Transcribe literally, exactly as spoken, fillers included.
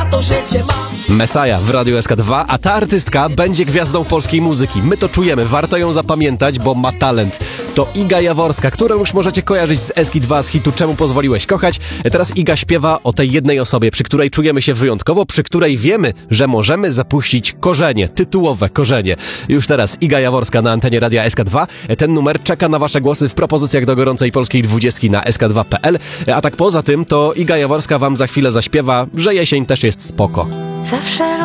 to, że cię mam. Messiah w Radiu S K dwa, a ta artystka będzie gwiazdą polskiej muzyki. My to czujemy, warto ją zapamiętać, bo ma talent. To Iga Jaworska, którą już możecie kojarzyć z S K dwa, z hitu Czemu pozwoliłeś kochać. Teraz Iga śpiewa o tej jednej osobie, przy której czujemy się wyjątkowo, przy której wiemy, że możemy zapuścić korzenie, tytułowe korzenie. Już teraz Iga Jaworska na antenie Radia S K dwa. Ten numer czeka na wasze głosy w propozycjach do gorącej polskiej dwudziestki na S K dwa kropka P L. A tak poza tym, to Iga Jaworska wam za chwilę zaśpiewa, że jesień też jest spoko. Zawsze